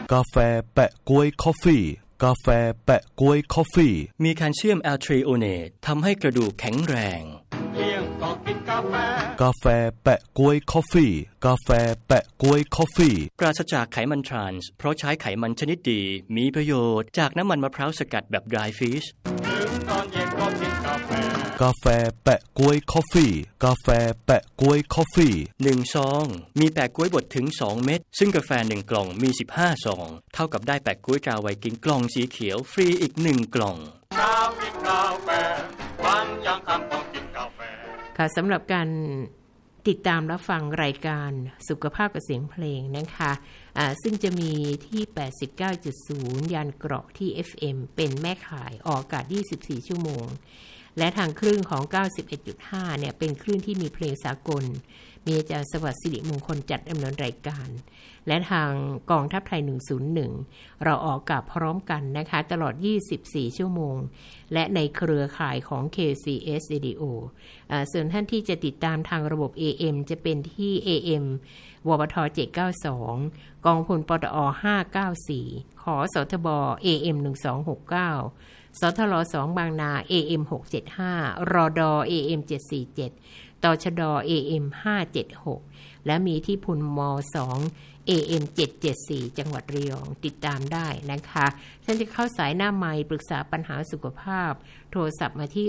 กาแฟแปะก๊วยคอฟฟี่กาแฟแปะก๊วยคอฟฟี่มีแคลเซียมแอลทรีโอเนตทำให้กระดูกแข็งแรงเที่ยงก็กินกาแฟกาแฟแปะก๊วยคอฟฟี่กาแฟแปะก๊วยคอฟฟี่ปราศจากไขมันทรานส์เพราะใช้ไขมันชนิดดีมีประโยชน์จากน้ำมันมะพร้าวสกัดแบบ dry fish ถึงตอนเย็นก็กินกาแฟกาแฟแปะก๊วยคอฟฟี่กาแฟแปะก๊วยคอฟฟี่ 1ซองมีแปะก๊วยบดถึง2เม็ดซึ่งกาแฟ1กล่องมี15ซองเท่ากับได้แปะก๊วยตราไวกิ้งกล่องสีเขียวฟรีอีก1กล่องเช้ากินกาแฟวันยังค่ำต้องกินกาแฟค่ะสำหรับการติดตามรับฟังรายการสุขภาพกับเสียงเพลงนะคะซึ่งจะมีที่ 89.0 ยานเกราะที่ FM เป็นแม่ข่ายออกอากาศ24ชั่วโมงและทางคลื่นของ 91.5 เนี่ยเป็นคลื่นที่มีเพลงสากลมีอาจารย์สวัสดิ์สิริมงคลจัดดำเนินรายการและทางกองทัพไทย101เราออกอากาศพร้อมกันนะคะตลอด24ชั่วโมงและในเครือข่ายของ KCS Radio ส่วนท่านที่จะติดตามทางระบบ AM จะเป็นที่ AM วปท792กองพลปตอ594ขอสทบ AM 1269สทล2บางนา AM 675รด AM 747ตชด AM 576และมีที่พุนม2 AM 774จังหวัดระยองติดตามได้นะคะท่านจะเข้าสายหน้าไมค์ปรึกษาปัญหาสุขภาพโทรศัพท์มาที่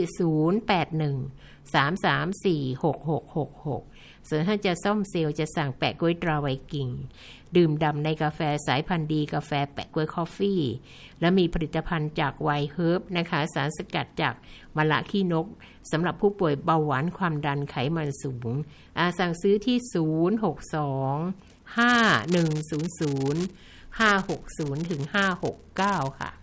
081 334 6666ส่วนท่านจะซ่อมเซลล์จะสั่งแปะก๊วยตราไวกิ้งดื่มด่ำในกาแฟสายพันธุ์ดีกาแฟแปะก๊วยคอฟฟี่และมีผลิตภัณฑ์จากไวน์เฮิร์บนะคะสารสกัดจากมะละขี้นกสำหรับผู้ป่วยเบาหวานความดันไขมันสูงสั่งซื้อที่062 5100 560ถึง569ค่ะ